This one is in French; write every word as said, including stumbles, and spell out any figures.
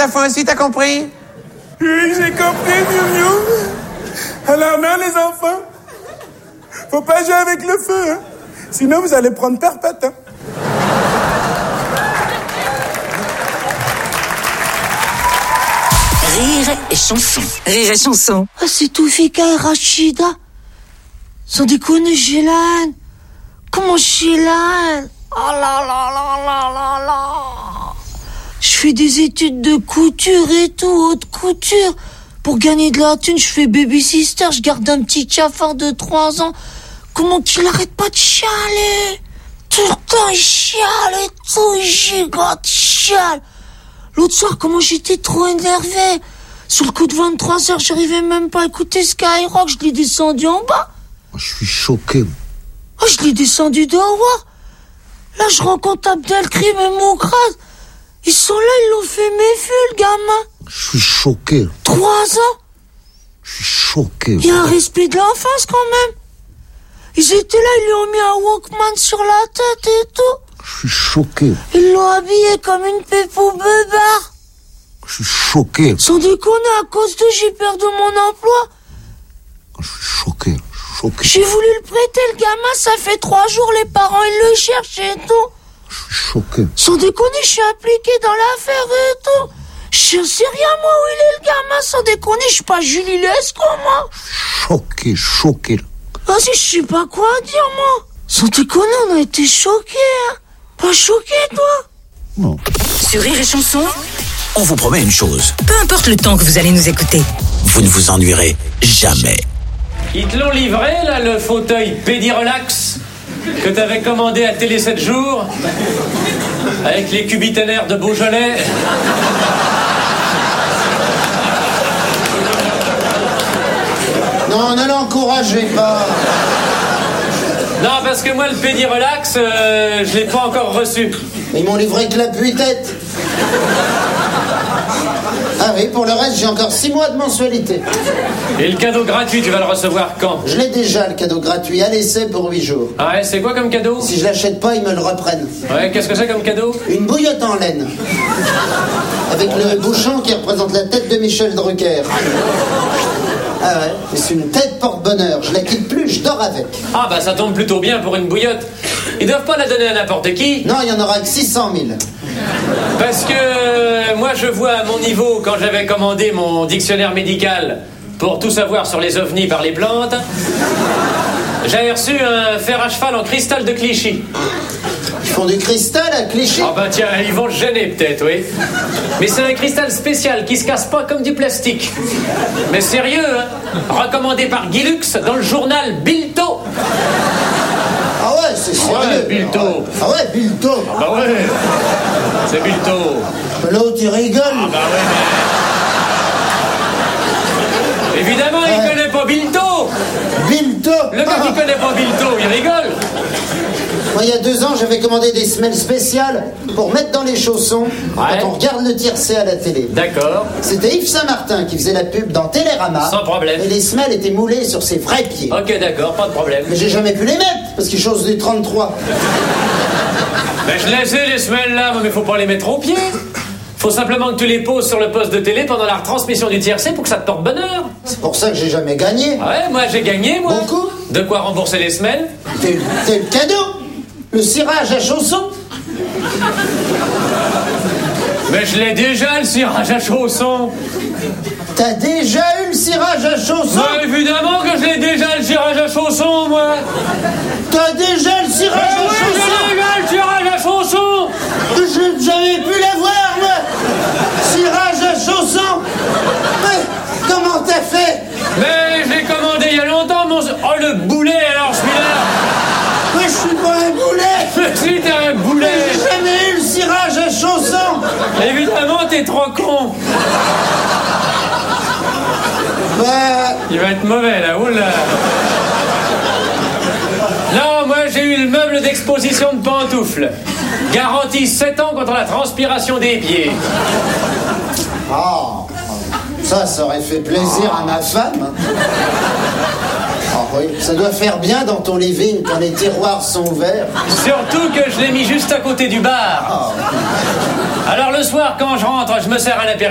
ta fois aussi, t'as compris? Oui, j'ai compris, Miou Miou. Alors non, les enfants, faut pas jouer avec le feu, hein. Sinon vous allez prendre perpète, hein. Rire et chanson. Rire et chanson. Ah, c'est Toufika et Rachida. Sans déconner, j'ai la haine. Comment j'ai la haine? Oh là là là là là là. Je fais des études de couture et tout, haute couture. Pour gagner de la thune, je fais baby sister, je garde un petit cafard de trois ans. Comment qu'il arrête pas de chialer? Tout le temps, il chiale et tout, il gigote, il chiale. L'autre soir, comment j'étais trop énervé. Sur le coup de vingt-trois heures, j'arrivais même pas à écouter Skyrock, je l'ai descendu en bas. Je suis choqué. Oh, je l'ai descendu dehors. Là, je rencontre Abdelkrim et Moukraz. Ils sont là, ils l'ont fait méfier, le gamin. Je suis choqué. Trois ans. Je suis choqué. Il y a un respect de l'enfance, quand même. Ils étaient là, ils lui ont mis un Walkman sur la tête et tout. Je suis choqué. Ils l'ont habillé comme une pépou beubard. Je suis choqué. Sans déconner, à cause d'eux, j'ai perdu mon emploi. Je suis choqué. choqué. J'ai voulu le prêter, le gamin, ça fait trois jours, les parents, ils le cherchent et tout. Je suis choqué. Sans déconner, je suis impliqué dans l'affaire et tout. Je sais rien, moi, où il est, le gamin. Sans déconner, je suis pas Julie Lescaut, moi. Choqué, choqué. Vas-y, je sais pas quoi dire, moi. Sans déconner, on a été choqués, hein. Pas choqué, toi? Non. Sur Rire et chanson, on vous promet une chose. peu importe le temps que vous allez nous écouter. Vous ne vous ennuierez jamais. Ils te l'ont livré, là, le fauteuil Pédirelax que t'avais commandé à Télé sept jours avec les cubiténaires de Beaujolais. Non, ne l'encouragez pas. Non, parce que moi, le Pédirelax, euh, je l'ai pas encore reçu. Ils m'ont livré que la tête. Ah oui, pour le reste, j'ai encore six mois de mensualité. Et le cadeau gratuit, tu vas le recevoir quand? Je l'ai déjà, le cadeau gratuit, à l'essai pour huit jours. Ah ouais, c'est quoi comme cadeau? Si je l'achète pas, ils me le reprennent. Ouais, qu'est-ce que c'est comme cadeau? Une bouillotte en laine. Avec le bouchon qui représente la tête de Michel Drucker. Ah ouais, mais c'est une tête porte-bonheur. Je la quitte plus, je dors avec. Ah bah ça tombe plutôt bien pour une bouillotte. Ils doivent pas la donner à n'importe qui. Non, il y en aura que six cent mille. Parce que euh, moi je vois à mon niveau, quand j'avais commandé mon dictionnaire médical pour tout savoir sur les ovnis par les plantes, j'avais reçu un fer à cheval en cristal de Clichy. Ils font du cristal à Clichy? Ah bah tiens, ils vont se gêner peut-être, oui. Mais c'est un cristal spécial qui se casse pas comme du plastique. Mais sérieux, hein? Recommandé par Guy Lux dans le journal Bilto. Ah ouais, c'est sérieux. Ouais, Bilto. Ah ouais, Bilto. Ah bah ouais, c'est Bilto. L'autre, il rigole. Ah bah ouais, mais... Évidemment, il Ouais. connaît pas Bilto. Bilto. Le gars qui connaît pas Bilto, il rigole. Moi, il y a deux ans, j'avais commandé des semelles spéciales pour mettre dans les chaussons Ouais. quand on regarde le tiercé à la télé. D'accord. C'était Yves Saint-Martin qui faisait la pub dans Télérama. Sans problème. Et les semelles étaient moulées sur ses vrais pieds. Ok, d'accord, pas de problème. Mais j'ai jamais pu les mettre, parce qu'ils chaussent des trente-trois. Ben, je les ai, les semelles là, mais faut pas les mettre aux pieds. Faut simplement que tu les poses sur le poste de télé pendant la retransmission du tiercé pour que ça te porte bonheur. C'est pour ça que j'ai jamais gagné. Ouais, moi j'ai gagné, moi. Beaucoup. De quoi rembourser les semelles. C'est c'est le cadeau. Le cirage à chaussons. Mais je l'ai déjà, le cirage à chaussons. T'as déjà eu le cirage à chaussons? Mais évidemment que je l'ai déjà, le cirage à chaussons, moi. T'as déjà le cirage Ah à oui, j'ai chaussons? déjà le cirage à chaussons. Je- J'avais pu l'avoir, moi. Cirage à chaussons. Mais comment t'as fait? Mais je l'ai commandé il y a longtemps, mon... Oh, le boulet, alors, celui-là. Mais je suis pas un boulet. Mais si, t'es un boulet. Mais j'ai jamais eu le cirage à chaussons. Évidemment, t'es trop con. Bah, Il va être mauvais, là, oula. Non, moi, j'ai eu le meuble d'exposition de pantoufles. Garantie sept ans contre la transpiration des pieds. ah, ça, ça aurait fait plaisir à ma femme. Ah oui, ça doit faire bien dans ton living quand les tiroirs sont ouverts. Surtout que je l'ai mis juste à côté du bar. Alors le soir, quand je rentre, je me sers un apéritif.